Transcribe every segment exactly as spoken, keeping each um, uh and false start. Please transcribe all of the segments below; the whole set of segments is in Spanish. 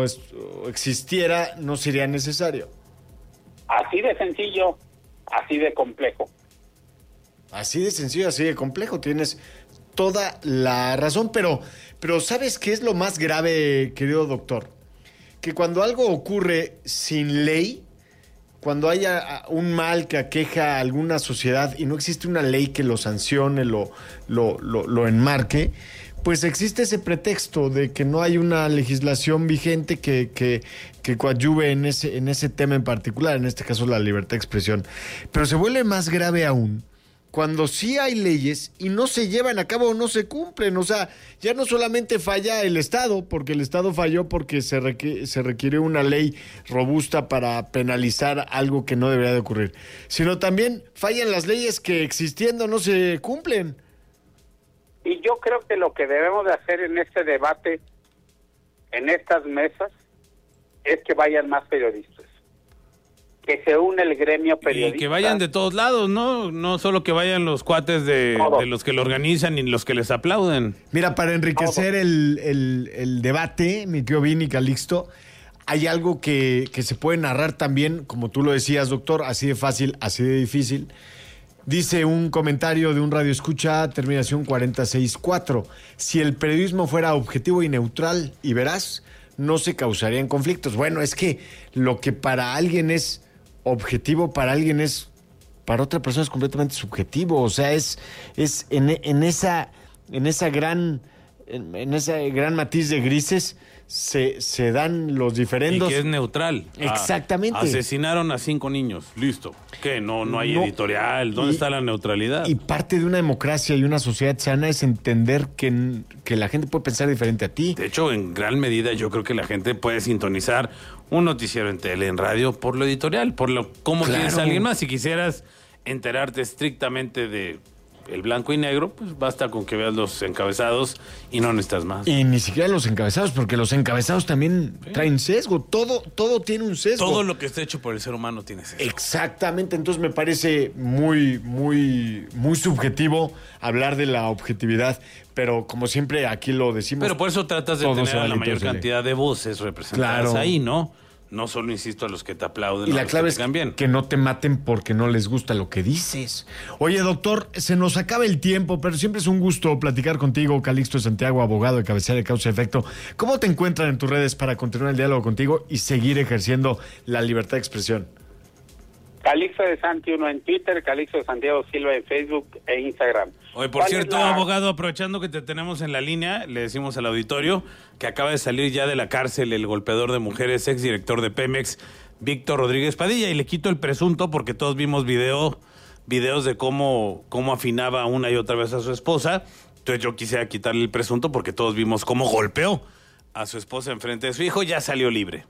es, existiera no sería necesario. Así de sencillo, así de complejo. Así de sencillo, así de complejo. Tienes toda la razón, pero, pero ¿sabes qué es lo más grave, querido doctor? Que cuando algo ocurre sin ley, cuando haya un mal que aqueja a alguna sociedad y no existe una ley que lo sancione, lo, lo, lo, lo enmarque, pues existe ese pretexto de que no hay una legislación vigente que, que, que coadyuve en ese, en ese tema en particular, en este caso la libertad de expresión. Pero se vuelve más grave aún cuando sí hay leyes y no se llevan a cabo o no se cumplen. O sea, ya no solamente falla el Estado, porque el Estado falló porque se, requ- se requirió una ley robusta para penalizar algo que no debería de ocurrir, sino también fallan las leyes que existiendo no se cumplen. Y yo creo que lo que debemos de hacer en este debate, en estas mesas, es que vayan más periodistas. Que se une el gremio periodista. Y que vayan de todos lados, ¿no? No solo que vayan los cuates de, de los que lo organizan y los que les aplauden. Mira, para enriquecer el, el, el debate, mi querido Vini, Calixto, hay algo que, que se puede narrar también, como tú lo decías, doctor, así de fácil, así de difícil. Dice un comentario de un radioescucha, terminación cuarenta y seis cuatro. Si el periodismo fuera objetivo y neutral y veraz, no se causarían conflictos. Bueno, es que lo que para alguien es objetivo, para alguien es, para otra persona es completamente subjetivo. O sea, es, es en, en esa, en esa gran, en, en ese gran matiz de grises se, se dan los diferendos. Y que es neutral. Exactamente. Ah, asesinaron a cinco niños. Listo. ¿Qué? No, no hay no, editorial. ¿Dónde y, está la neutralidad? Y parte de una democracia y una sociedad sana es entender que, que la gente puede pensar diferente a ti. De hecho, en gran medida yo creo que la gente puede sintonizar un noticiero en tele, en radio, por lo editorial, por lo cómo claro. Quieres a alguien más. Si quisieras enterarte estrictamente de el blanco y negro, pues basta con que veas los encabezados y no necesitas más. Y ni siquiera los encabezados, porque los encabezados también sí. traen sesgo. Todo, todo tiene un sesgo. Todo lo que está hecho por el ser humano tiene sesgo. Exactamente. Entonces me parece muy, muy, muy subjetivo hablar de la objetividad. Pero como siempre aquí lo decimos. Pero por eso tratas de tener a la mayor cantidad de voces representadas claro. ahí, ¿no? No solo, insisto, a los que te aplauden. Y la clave es bien. que no te maten porque no les gusta lo que dices. Oye, doctor, se nos acaba el tiempo, pero siempre es un gusto platicar contigo. Calixto Santiago, abogado de cabecera de Causa y Efecto. ¿Cómo te encuentran en tus redes para continuar el diálogo contigo y seguir ejerciendo la libertad de expresión? Calixto de Santi uno en Twitter, Calixto de Santiago Silva en Facebook e Instagram. Oye, por cierto, la... abogado, aprovechando que te tenemos en la línea, le decimos al auditorio que acaba de salir ya de la cárcel el golpeador de mujeres, exdirector de Pemex, Víctor Rodríguez Padilla, y le quito el presunto porque todos vimos video, videos de cómo, cómo afinaba una y otra vez a su esposa. Entonces yo quisiera quitarle el presunto porque todos vimos cómo golpeó a su esposa enfrente de su hijo. Ya salió libre.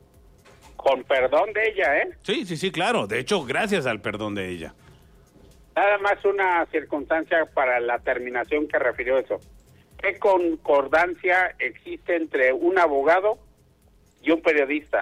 Con perdón de ella, ¿eh? Sí, sí, sí, claro. De hecho, gracias al perdón de ella. Nada más una circunstancia para la terminación que refirió eso. ¿Qué concordancia existe entre un abogado y un periodista?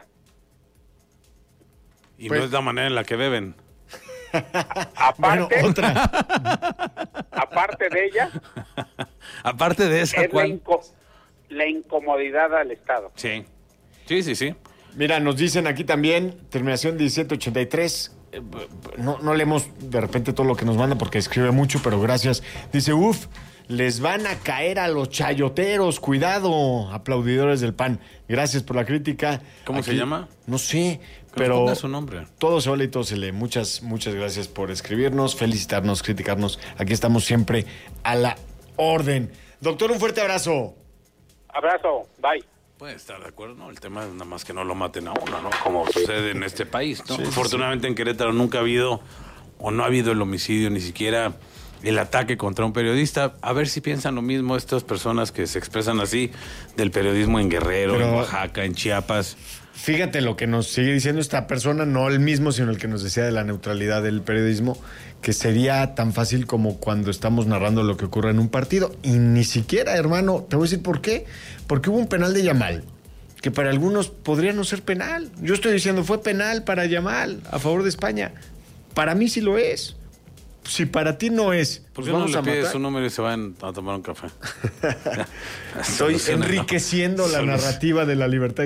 Y pues, no es la manera en la que beben. A, aparte, bueno, otra. aparte de ella. aparte de esa, es ¿cuál? La, inco- la incomodidad al Estado. Sí, sí, sí, sí. Mira, nos dicen aquí también, terminación diecisiete ochenta y tres, eh, no, no leemos de repente todo lo que nos manda porque escribe mucho, pero gracias. Dice, uf, les van a caer a los chayoteros, cuidado, aplaudidores del P A N. Gracias por la crítica. ¿Cómo aquí, se llama? No sé, que pero ponga su nombre. Todo se vale y todo se lee. Muchas, muchas gracias por escribirnos, felicitarnos, criticarnos. Aquí estamos siempre a la orden. Doctor, un fuerte abrazo. Abrazo, bye. Puede estar de acuerdo, ¿no? El tema es nada más que no lo maten a uno, ¿no? Como sucede en este país, ¿no? Sí, Afortunadamente sí. En Querétaro nunca ha habido, o no ha habido el homicidio, ni siquiera el ataque contra un periodista. A ver si piensan lo mismo estas personas que se expresan así del periodismo en Guerrero, Pero, en Oaxaca, en Chiapas. Fíjate lo que nos sigue diciendo esta persona, no el mismo, sino el que nos decía de la neutralidad del periodismo, que sería tan fácil como cuando estamos narrando lo que ocurre en un partido. Y ni siquiera, hermano, te voy a decir por qué. Porque hubo un penal de Yamal, que para algunos podría no ser penal. Yo estoy diciendo, fue penal para Yamal, a favor de España. Para mí sí lo es. Si para ti no es, ¿por qué pues no le pides su número y se van a tomar un café? Estoy enriqueciendo la narrativa de la libertad